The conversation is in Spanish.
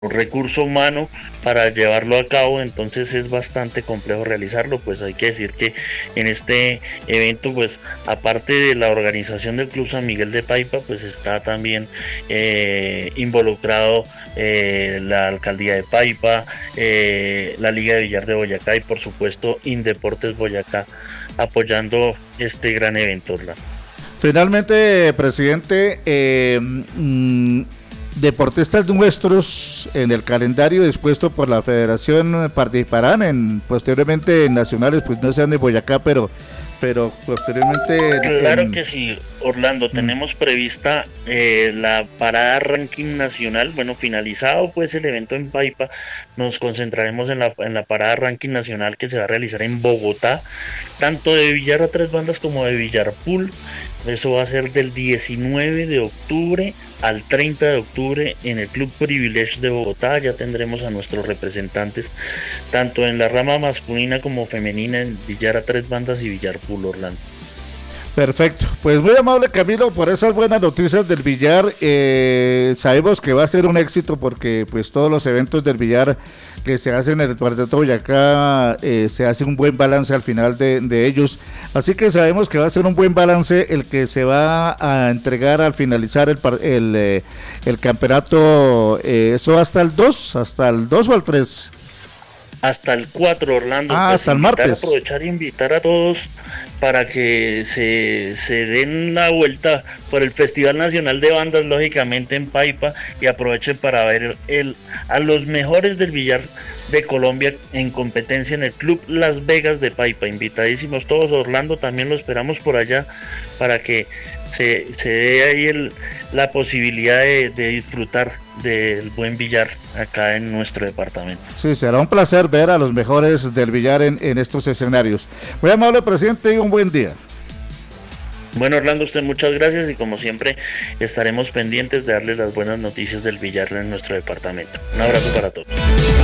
recurso humano para llevarlo a cabo, entonces es bastante complejo realizarlo. Pues hay que decir que en este evento, pues aparte de la organización del Club San Miguel de Paipa, pues está también involucrado la alcaldía de Paipa, la Liga de Billar de Boyacá y por supuesto Indeportes Boyacá apoyando este gran evento, Orlando. Finalmente, presidente, deportistas nuestros en el calendario dispuesto por la federación participarán posteriormente en nacionales, pues no sean de Boyacá, pero posteriormente Claro que sí, Orlando, tenemos prevista la parada ranking nacional. Bueno, finalizado pues el evento en Paipa, nos concentraremos en la parada ranking nacional que se va a realizar en Bogotá, tanto de billar a tres bandas como de billar pool. Eso va a ser del 19 de octubre al 30 de octubre en el Club Privilege de Bogotá. Ya tendremos a nuestros representantes tanto en la rama masculina como femenina en billar a tres bandas y billar pool, Orlando. Perfecto, pues muy amable Camilo por esas buenas noticias del billar. Sabemos que va a ser un éxito porque pues todos los eventos del billar que se hacen en el departamento de Boyacá se hace un buen balance al final de ellos, así que sabemos que va a ser un buen balance el que se va a entregar al finalizar el campeonato. Eso hasta el 2 o al 3. Hasta el 4, Orlando. Pues Hasta el martes. aprovechar e invitar a todos para que se den la vuelta por el Festival Nacional de Bandas, lógicamente en Paipa, y aprovechen para ver a los mejores del billar de Colombia en competencia en el Club Las Vegas de Paipa. Invitadísimos todos, Orlando, también lo esperamos por allá para que se dé ahí la posibilidad de disfrutar del buen billar acá en nuestro departamento. Sí, será un placer ver a los mejores del billar en estos escenarios. Muy amable presidente y un buen día. Bueno, Orlando, usted muchas gracias y como siempre estaremos pendientes de darles las buenas noticias del billar en nuestro departamento. Un abrazo para todos.